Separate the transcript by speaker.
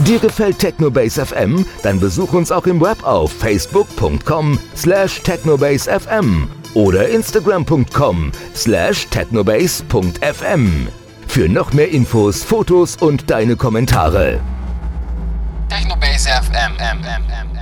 Speaker 1: Dir gefällt Technobase FM? Dann besuch uns auch im Web auf facebook.com/technobasefm oder instagram.com/technobase.fm. Für noch mehr Infos, Fotos und deine Kommentare.
Speaker 2: Technobase FM.